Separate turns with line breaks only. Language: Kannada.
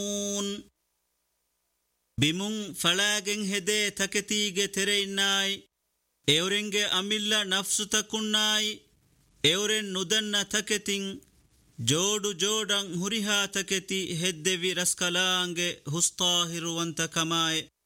ಬಿಮುಂ ಫಳಾಗೆಂ ಹೆದೆ ತಕೆತೀಗೆ ತೆರೆಯಿನ್ನಾಯ್ ಎವರೆಂಗೆ ಅಮಿಲ್ಲ ನಫ್ಸು ತಕುನ್ನಾಯ್ ಎವರೆನ್ ನುದನ್ನ ತಕೆತಿಂ ಜೋಡು ಜೋಡಂ ಹುರಿಹಾ ತಕೆತಿ ಹೆದ್ದೆವಿ ರಸ್ಕಲಾಂಗೆ ಹುಸ್ತಾಹಿರುವಂತ ಕಮಾಯ್